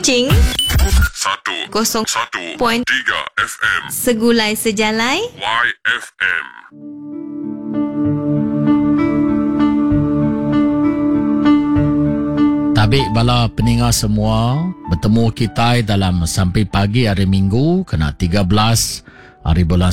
Kuching 101.3 FM Segulai Sejalai YFM. Tabik bala peningat semua, bertemu kita dalam sampai pagi hari Minggu kena 13 hari bulan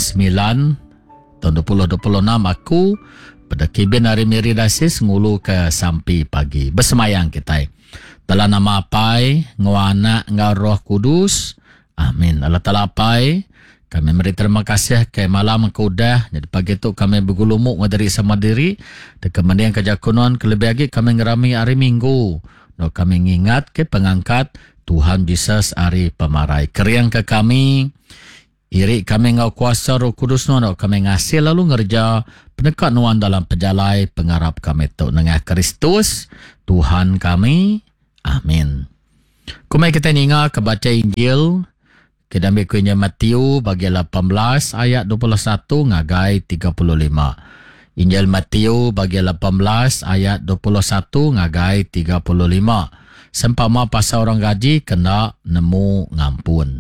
9 tahun 2026 aku pada kibin hari Miri Dasis ngulu ke sampai pagi bersemayang kita dalam nama Apai Ngawana Ngau Roh Kudus. Amin. Allah Ta'ala Apai, kami beri terima kasih ke malam keudah. Jadi pagi tu kami bergulumuk ngadari sama diri dan kemudian kerja kunon kelebih lagi kami ngerami hari Minggu. No, kami ingat ke pengangkat Tuhan Yesus hari pemarai. Keriang ke kami, iri kami ngau kuasa Roh Kudus no, kami ngasih lalu ngerja penekat nuan dalam pejalai pengarap kami tu nengah Kristus Tuhan kami. Amin. Kumai kita ingat ke baca Injil kita ambil kuenya Matius bagi 18 ayat 21 ngagai 35. Injil Matius bagi 18 ayat 21 ngagai 35. Sempama pasal orang gaji kena nemu ngampun.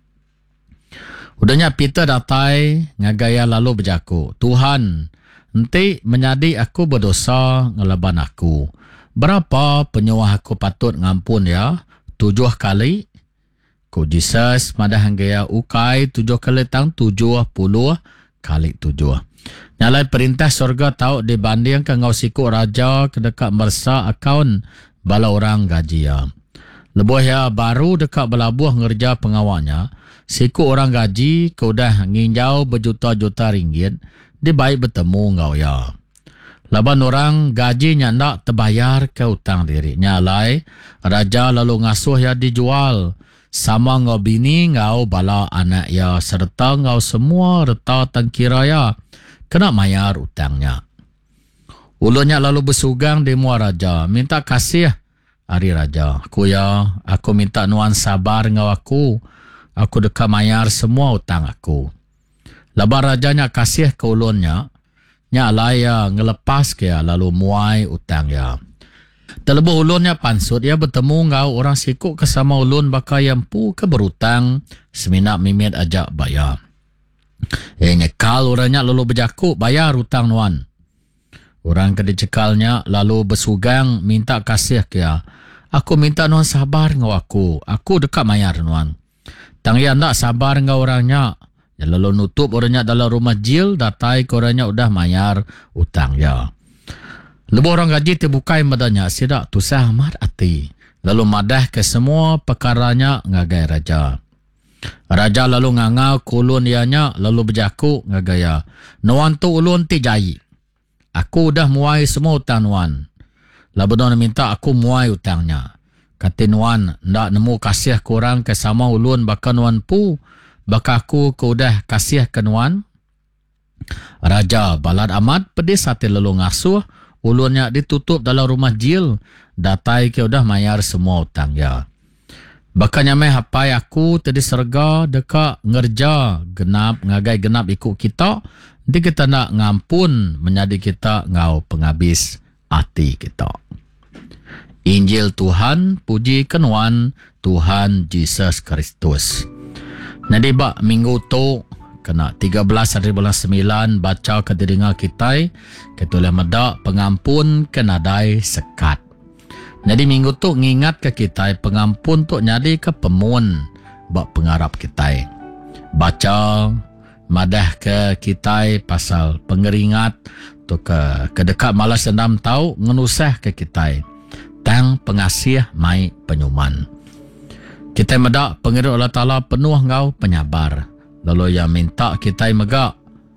Udahnya Peter datai ngagaya lalu berjaku, Tuhan, nanti menyadi aku berdosa ngelaban aku. Berapa penyuah aku patut ngampun ya? 7 kali? Ku Jesus madah gaya ukai 7 kali tang 70 kali 7. Nyalai perintah surga tahu dibanding ke ngau siku raja ke dekat mersa akaun bala orang gaji ya. Lebuh ya baru dekat belabuh ngerja pengawalnya, siku orang gaji ke udah nginjau berjuta-juta ringgit, dia baik bertemu ngau ya. Laban orang gaji nyandak terbayar ke utang diri. Nyalai raja lalu ngasuh ya dijual. Sama ngau bini ngau bala anak ya serta ngau semua reta tangkira ya. Kena mayar utangnya. Ulunnya lalu bersugang di mua raja. Minta kasih hari raja. Aku minta nuan sabar ngau aku. Aku dekat mayar semua utang aku. Laban rajanya kasih ke ulunnya. Nyalai ya ngelepas ke ya lalu muai utang ya. Terlebih ulunnya pansut ya bertemu ngau orang sikuk kesama ulun bakal yang pu ke berutang seminak mimit ajak bayar. Nyekal orangnya lalu berjakuk bayar hutang nuan. Orang ke dicekalnya lalu bersugang minta kasih ke ya. Aku minta nuan sabar ngau aku. Aku dekat mayar nuan. Tang ya ndak sabar ngau orangnya. Ya lalu nutup orangnya dalam rumah jil datai ke orangnya udah mayar hutang ya. Lebu orang gaji terbukai madanya sidak tusah amat hati. Lalu madah ke semua perkaranya ngagai raja. Raja lalu ngangau kulun ianya lalu berjaku ngagaya. Nuan tu ulun ti jai. Aku dah muai semua utang nuan. Lalu nuan minta aku muai utangnya. Kata nuan ndak nemu kasih kurang ke sama ulun baka nuan pu. Baka aku ke udah kasih ke nuan. Raja balad amat pedis hati lalu ngasuh. Ulunnya ditutup dalam rumah jil. Datai ke udah mayar semua utang ya. Bakanya meh hapai aku tadi serga dekat ngerja genap ngagai genap ikut kita. Nanti kita nak ngampun menjadi kita ngau penghabis hati kita. Injil Tuhan, puji kenuan Tuhan Yesus Kristus. Jadi bak minggu tu kena 13 hari bulan 9 baca ke didengar kita. Kita boleh medak pengampun kenadai sekat. Jadi minggu tu ngingat ke kita pengampun tu nyadi ke pemun bak pengarap kita. Baca madah ke kita pasal pengeringat tu ke dekat malas dendam tahu ngenusah ke kita. Tang pengasih mai penyuman. Kita medak pengirat Allah Ta'ala penuh ngau penyabar. Lalu yang minta kita megak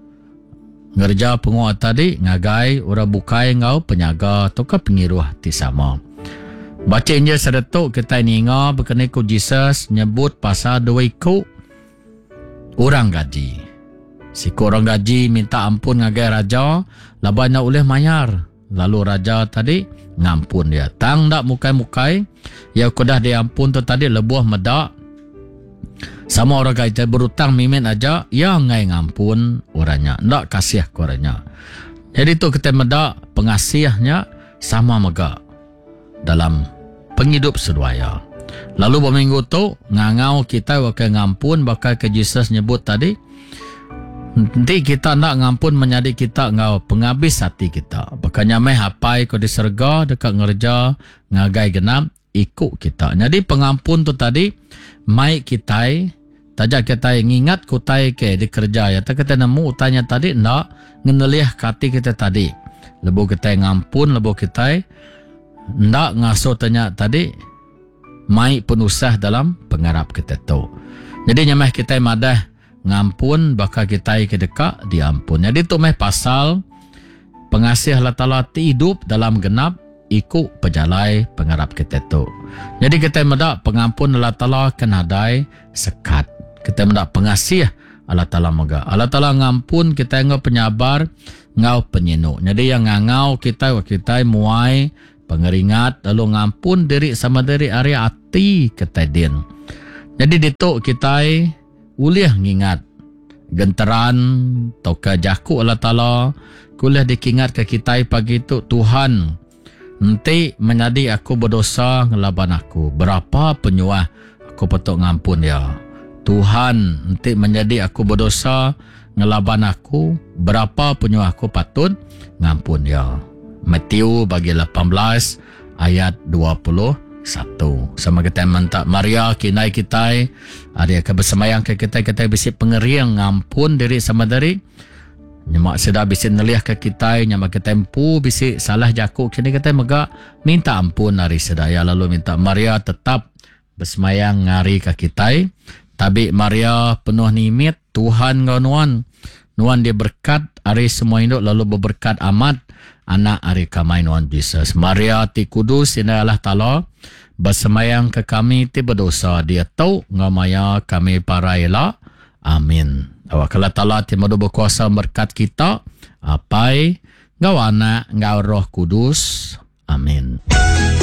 ngerja penguat tadi ngagai ura bukai ngau penyaga tu ke pengiruh ti sama. Baca Injil sedetuk kita ingat berkenai ku Jesus nyebut pasal dua ikut orang gaji. Siku orang gaji minta ampun ngagai raja, laban nak uleh mayar. Lalu raja tadi ngampun dia. Tang dak mukai-mukai, ya kudah dia ampun tu tadi lebuh medak. Sama orang gaji berutang mimin aja, ya ngai ngampun orangnya, ndak kasih ke orangnya. Jadi tu kita medak pengasihnya sama megak dalam penghidup seduaya. Lalu berminggu tu ngangau kita bakal ngampun, bakal ke Jesus nyebut tadi. Nanti kita nak ngampun menjadi kita ngau penghabis hati kita. Bakal nyamai hapai ko di serga dekat ngerja ngagai genap ikut kita. Jadi pengampun tu tadi mai kita tajak kita ngingat kutai ke di kerja ya. Tak kita nemu utanya tadi nak ngeneliah hati kita tadi. Lebu kita ngampun, lebu kita nak ngasuh tanya tadi mai penusah dalam pengarap kita tu. Jadi nyamai kita madah ngampun bakal kita ke dekat diampun. Jadi tu meh pasal pengasih Allah Ta'ala hidup dalam genap ikut pejalai pengarap kita tu. Jadi kita mendak pengampun Allah Ta'ala kenadai sekat. Kita mendak pengasih Allah Ta'ala moga. Allah Ta'ala ngampun kita ngau penyabar, ngau penyenu. Jadi yang ngau kita muai pengeringat lalu ngampun diri sama diri area hati kita din. Jadi dituk kita uliah ngingat genteran toka jaku Allah Ta'ala kuliah dikingat ke kita pagi itu Tuhan nanti menjadi aku berdosa ngelaban aku berapa penyuah aku patut ngampun ya Tuhan nanti menjadi aku berdosa ngelaban aku berapa penyuah aku patut ngampun ya. Matius bagi 18 ayat 21. Sama kita minta Maria kinai kita ada yang bersemayang ke kita bisi pengeriang ngampun diri sama dari nyamak sedar bisi neliah ke kita nyamak kita empu bisi salah jakuk kini kita mega minta ampun hari sedaya lalu minta Maria tetap bersemayang ngari ke kita tapi Maria penuh nimit Tuhan ngau nuan dia berkat hari semua hidup lalu berberkat amat anak hari kamai nuan Jesus. Maria ti kudus ina Allah Ta'ala bersemayang ke kami ti berdosa. Dia tahu ngamaya kami para ela. Amin. Awak Allah Ta'ala ti madu berkuasa berkat kita. Apai ngau anak ngau roh kudus. Amin.